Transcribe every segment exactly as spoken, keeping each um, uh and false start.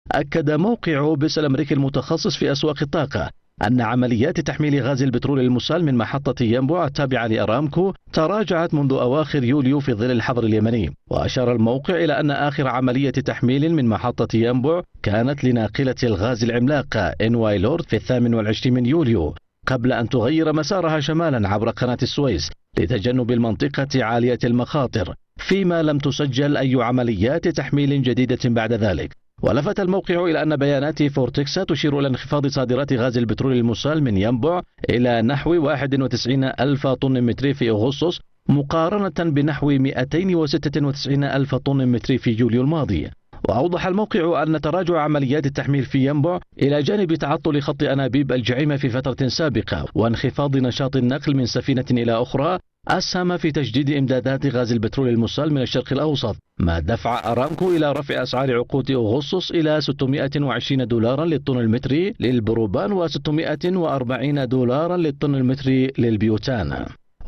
أكد موقع أوبس الأمريكي المتخصص في أسواق الطاقة أن عمليات تحميل غاز البترول المسال من محطة ينبع التابعة لأرامكو تراجعت منذ أواخر يوليو في ظل الحظر اليمني. وأشار الموقع إلى أن آخر عملية تحميل من محطة ينبع كانت لناقلة الغاز العملاقة إن واي لورد في الثامن والعشرين من يوليو، قبل أن تغير مسارها شمالا عبر قناة السويس لتجنب المنطقة عالية المخاطر، فيما لم تسجل أي عمليات تحميل جديدة بعد ذلك. ولفت الموقع إلى أن بيانات فورتكسا تشير إلى انخفاض صادرات غاز البترول المسال من ينبع إلى نحو واحد وتسعين ألف طن متري في أغسطس، مقارنة بنحو مئتين وستة وتسعين ألف طن متري في يوليو الماضي. وأوضح الموقع أن تراجع عمليات التحميل في ينبع إلى جانب تعطل خط أنابيب الجعيمة في فترة سابقة وانخفاض نشاط النقل من سفينة إلى أخرى أسهم في تجديد إمدادات غاز البترول المسال من الشرق الأوسط، ما دفع أرامكو إلى رفع أسعار عقود أغسطس إلى ستمئة وعشرين دولارا للطن المتري للبروبان وستمئة وأربعين دولارا للطن المتري للبيوتان.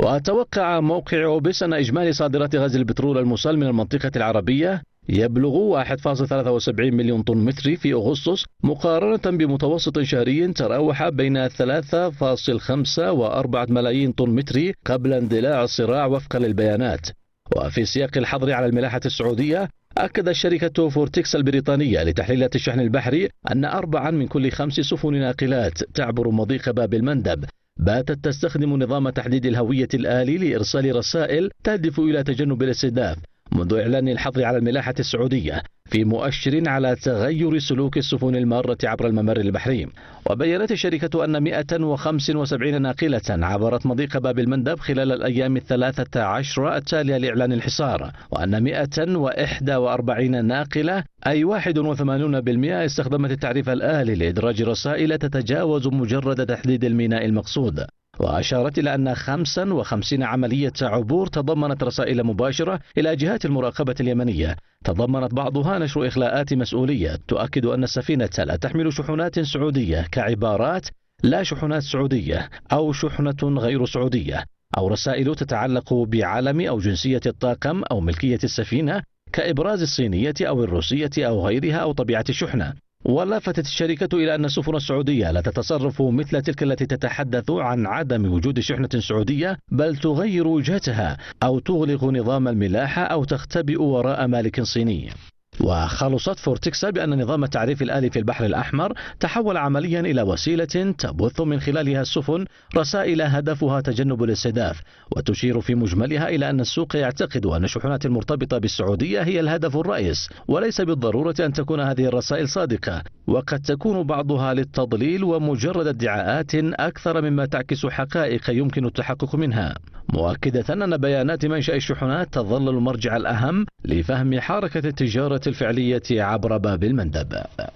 وتوقع موقع أوبس أن إجمالي صادرات غاز البترول المسال من المنطقة العربية يبلغ واحد فاصلة ثلاثة وسبعين مليون طن متري في أغسطس، مقارنة بمتوسط شهري تراوح بين ثلاثة فاصلة خمسة وأربعة ملايين طن متري قبل اندلاع الصراع وفقا للبيانات. وفي سياق الحظر على الملاحة السعودية، أكدت شركة فورتكسا البريطانية لتحليلات الشحن البحري أن أربعا من كل خمس سفن ناقلات تعبر مضيق باب المندب باتت تستخدم نظام تحديد الهوية الآلي لإرسال رسائل تهدف إلى تجنب الاستهداف منذ إعلان الحظر على الملاحة السعودية، في مؤشر على تغير سلوك السفن المارة عبر الممر البحري. وبيّنت الشركة أن مئة وخمسة وسبعين ناقلة عبرت مضيق باب المندب خلال الأيام الثلاثة عشر التالية لإعلان الحصار، وأن مئة وإحدى وأربعين ناقلة أي واحد وثمانين بالمئة استخدمت التعريف الآلي لإدراج رسائل تتجاوز مجرد تحديد الميناء المقصود. وأشارت إلى أن خمسة وخمسين عملية عبور تضمنت رسائل مباشرة إلى جهات المراقبة اليمنية، تضمنت بعضها نشر إخلاءات مسؤولية تؤكد أن السفينة لا تحمل شحنات سعودية كعبارات لا شحنات سعودية أو شحنة غير سعودية، أو رسائل تتعلق بعلم أو جنسية الطاقم أو ملكية السفينة كإبراز الصينية أو الروسية أو غيرها أو طبيعة الشحنة. ولفتت الشركة إلى أن السفن السعودية لا تتصرف مثل تلك التي تتحدث عن عدم وجود شحنة سعودية، بل تغير وجهتها أو تغلق نظام الملاحة أو تختبئ وراء مالك صيني. وخلصت فورتكسا بأن نظام التعريف الآلي في البحر الأحمر تحول عمليا إلى وسيلة تبث من خلالها السفن رسائل هدفها تجنب الاستهداف، وتشير في مجملها إلى أن السوق يعتقد أن الشحنات المرتبطة بالسعودية هي الهدف الرئيس، وليس بالضرورة أن تكون هذه الرسائل صادقة، وقد تكون بعضها للتضليل ومجرد ادعاءات أكثر مما تعكس حقائق يمكن التحقق منها، مؤكدة أن بيانات منشأ الشحنات تظل المرجع الأهم لفهم حركة التجارة الفعلية عبر باب المندب.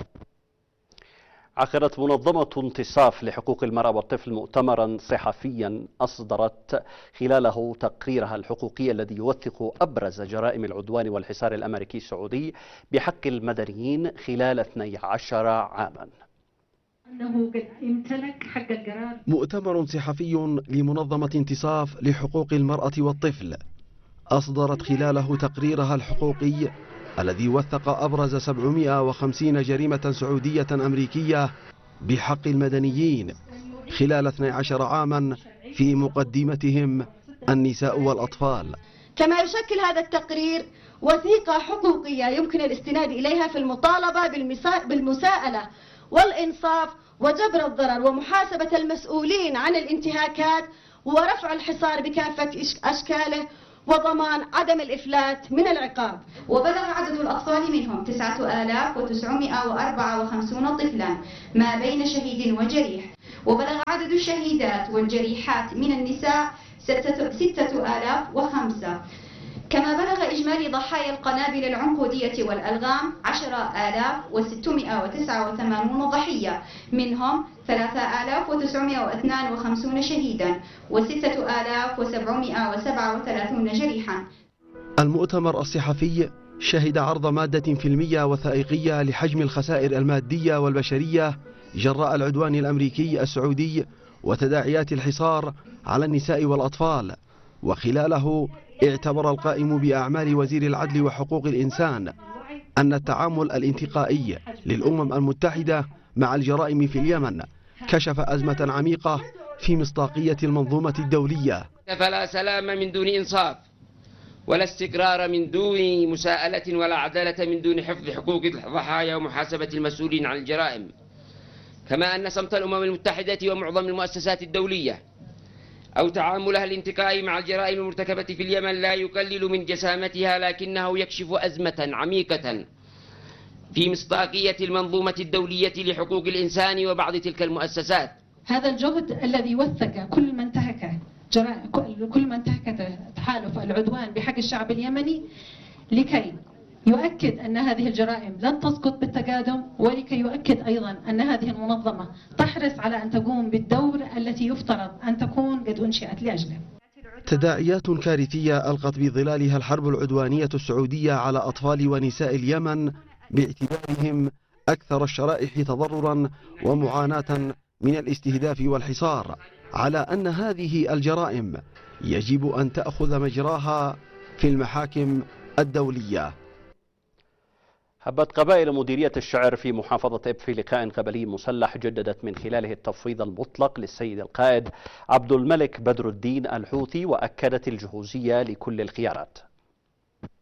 عقدت منظمة انتصاف لحقوق المرأة والطفل مؤتمرا صحفيا أصدرت خلاله تقريرها الحقوقي الذي يوثق أبرز جرائم العدوان والحصار الأمريكي السعودي بحق المدنيين خلال اثني عشر عاما. أنه قد امتلك حق القرار. مؤتمر صحفي لمنظمة انتصاف لحقوق المرأة والطفل أصدرت خلاله تقريرها الحقوقي الذي وثق أبرز سبعمئة وخمسين جريمة سعودية أمريكية بحق المدنيين خلال اثني عشر عاما، في مقدمتهم النساء والأطفال. كما يشكل هذا التقرير وثيقة حقوقية يمكن الاستناد إليها في المطالبة بالمساءلة والإنصاف وجبر الضرر ومحاسبة المسؤولين عن الانتهاكات ورفع الحصار بكافة أشكاله وضمان عدم الإفلات من العقاب. وبلغ عدد الأطفال منهم تسعة آلاف وتسعمئة وأربعة وخمسين طفلا ما بين شهيد وجريح، وبلغ عدد الشهيدات والجريحات من النساء ستة آلاف وخمسة، كما بلغ إجمالي ضحايا القنابل العنقودية والألغام عشرة آلاف وستمئة وتسعة وثمانين ضحية، منهم ثلاثة آلاف وتسعمئة واثنين وخمسين شهيدا وستة آلاف وسبعمئة وسبعة وثلاثين جريحا. المؤتمر الصحفي شهد عرض مادة فيلمية وثائقية لحجم الخسائر المادية والبشرية جراء العدوان الأمريكي السعودي وتداعيات الحصار على النساء والأطفال، وخلاله اعتبر القائم بأعمال وزير العدل وحقوق الإنسان أن التعامل الانتقائي للأمم المتحدة مع الجرائم في اليمن كشف أزمة عميقة في مصداقية المنظومة الدولية. فلا سلام من دون إنصاف، ولا استقرار من دون مساءلة، ولا عدالة من دون حفظ حقوق الضحايا ومحاسبة المسؤولين عن الجرائم. كما أن صمت الأمم المتحدة ومعظم المؤسسات الدولية أو تعاملها الانتقائي مع الجرائم المرتكبة في اليمن لا يقلل من جسامتها، لكنه يكشف أزمة عميقة في مصداقية المنظومة الدولية لحقوق الإنسان وبعض تلك المؤسسات. هذا الجهد الذي وثق كل من انتهك كل من انتهك تحالف العدوان بحق الشعب اليمني لكي يؤكد أن هذه الجرائم لن تسقط بالتقادم، ولكي يؤكد أيضا أن هذه المنظمة تحرص على أن تقوم بالدور التي يفترض أن تكون قد أنشئت لأجله. تداعيات كارثية ألقت بظلالها الحرب العدوانية السعودية على أطفال ونساء اليمن باعتبارهم أكثر الشرائح تضررا ومعاناة من الاستهداف والحصار، على أن هذه الجرائم يجب أن تأخذ مجراها في المحاكم الدولية. هبت قبائل مديرية الشعر في محافظة إب في لقاء قبلي مسلح جددت من خلاله التفويض المطلق للسيد القائد عبد الملك بدر الدين الحوثي، وأكدت الجهوزية لكل الخيارات.